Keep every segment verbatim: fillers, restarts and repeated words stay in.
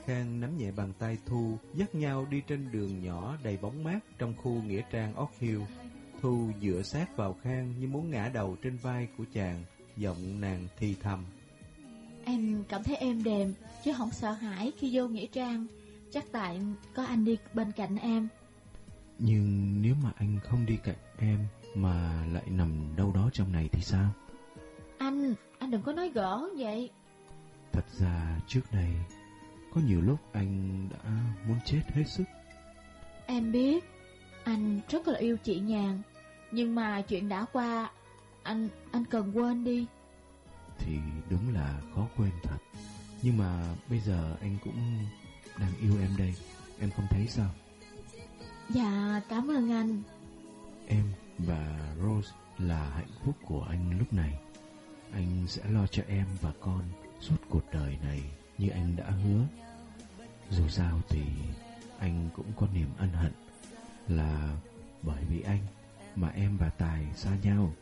Khang nắm nhẹ bàn tay Thu, dắt nhau đi trên đường nhỏ đầy bóng mát trong khu nghĩa trang Oak Hill. Thu dựa sát vào Khang như muốn ngã đầu trên vai của chàng, giọng nàng thì thầm: Em cảm thấy êm đềm, chứ không sợ hãi khi vô nghĩa trang. Chắc tại có anh đi bên cạnh em. Nhưng nếu mà anh không đi cạnh em mà lại nằm đâu đó trong này thì sao? Anh, anh đừng có nói gỡ vậy. Thật ra trước đây có nhiều lúc anh đã muốn chết hết sức. Em biết anh rất là yêu chị Nhàn, nhưng mà chuyện đã qua, Anh anh cần quên đi. Thì đúng là khó quên thật. Nhưng mà bây giờ anh cũng đang yêu em đây. Em không thấy sao? Dạ cảm ơn anh. Em và Rose là hạnh phúc của anh lúc này. Anh sẽ lo cho em và con suốt cuộc đời này như anh đã hứa. Dù sao thì anh cũng có niềm ân hận là bởi vì anh mà em và Tài xa nhau.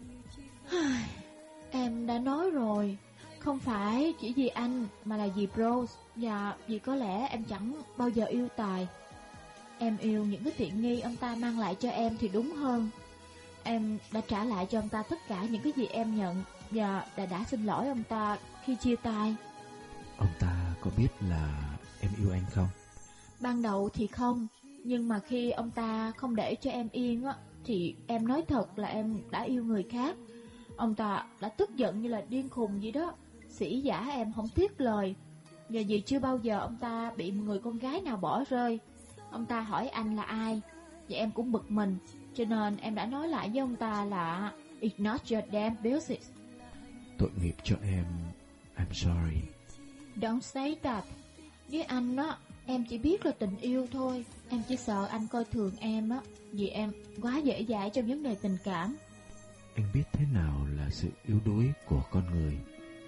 Em đã nói rồi, không phải chỉ vì anh mà là vì Rose. Và vì có lẽ em chẳng bao giờ yêu Tài. Em yêu những cái tiện nghi ông ta mang lại cho em thì đúng hơn. Em đã trả lại cho ông ta tất cả những cái gì em nhận, và đã đã xin lỗi ông ta khi chia tay. Ông ta có biết là em yêu anh không? Ban đầu thì không, nhưng mà khi ông ta không để cho em yên á, thì em nói thật là em đã yêu người khác. Ông ta đã tức giận như là điên khùng vậy đó, sỉ vả em không tiếc lời. Và vì chưa bao giờ ông ta bị một người con gái nào bỏ rơi. Ông ta hỏi anh là ai, và em cũng bực mình, cho nên em đã nói lại với ông ta là It's not your damn business. Tội nghiệp cho em. I'm sorry. Don't say that. Với anh á, em chỉ biết là tình yêu thôi. Em chỉ sợ anh coi thường em á, vì em quá dễ dãi trong vấn đề tình cảm. Anh biết thế nào là sự yếu đuối của con người.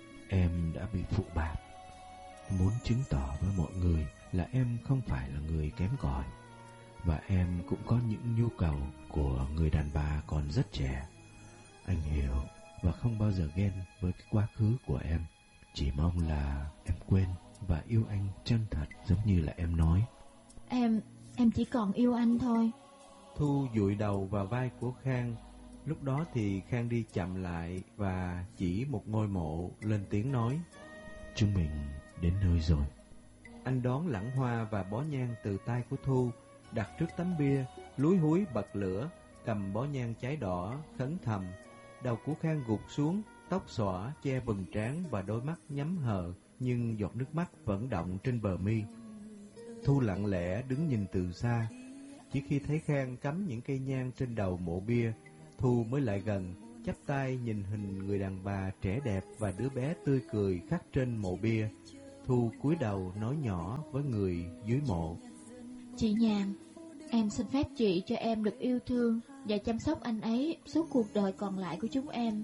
Em đã bị phụ bạc. Muốn chứng tỏ với mọi người là em không phải là người kém cỏi. Và em cũng có những nhu cầu của người đàn bà còn rất trẻ. Anh hiểu và không bao giờ ghen với cái quá khứ của em. Chỉ mong là em quên và yêu anh chân thật giống như là em nói. Em, em chỉ còn yêu anh thôi. Thu dụi đầu vào vai của Khang. Lúc đó thì Khang đi chậm lại và chỉ một ngôi mộ, lên tiếng nói: Chúng mình đến nơi rồi. Anh đón lẵng hoa và bó nhang từ tay của Thu, đặt trước tấm bia, lúi húi bật lửa, cầm bó nhang cháy đỏ, khấn thầm. Đầu của Khang gục xuống, tóc xõa che bừng trán và đôi mắt nhắm hờ, nhưng giọt nước mắt vẫn động trên bờ mi. Thu lặng lẽ đứng nhìn từ xa. Chỉ khi thấy Khang cắm những cây nhang trên đầu mộ bia, Thu mới lại gần, chắp tay nhìn hình người đàn bà trẻ đẹp và đứa bé tươi cười khắc trên mộ bia. Thu cúi đầu nói nhỏ với người dưới mộ: Chị Nhàn, em xin phép chị cho em được yêu thương và chăm sóc anh ấy suốt cuộc đời còn lại của chúng em.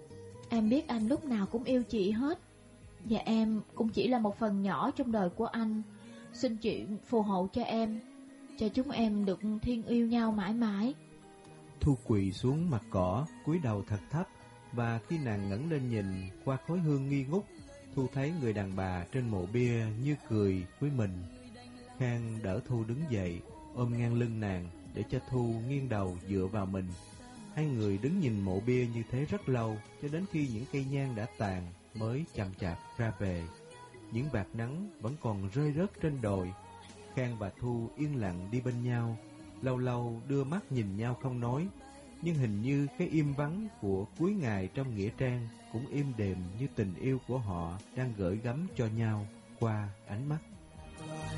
Em biết anh lúc nào cũng yêu chị hết, và em cũng chỉ là một phần nhỏ trong đời của anh. Xin chị phù hộ cho em, cho chúng em được thiên yêu nhau mãi mãi. Thu quỳ xuống mặt cỏ, cúi đầu thật thấp, và khi nàng ngẩng lên nhìn qua khói hương nghi ngút, Thu thấy người đàn bà trên mộ bia như cười với mình. Khang đỡ Thu đứng dậy, ôm ngang lưng nàng để cho Thu nghiêng đầu dựa vào mình. Hai người đứng nhìn mộ bia như thế rất lâu, cho đến khi những cây nhang đã tàn mới chậm chạp ra về. Những vạt nắng vẫn còn rơi rớt trên đồi. Khang và Thu yên lặng đi bên nhau, lâu lâu đưa mắt nhìn nhau không nói. Nhưng hình như cái im vắng của cuối ngày trong nghĩa trang cũng êm đềm như tình yêu của họ đang gửi gắm cho nhau qua ánh mắt.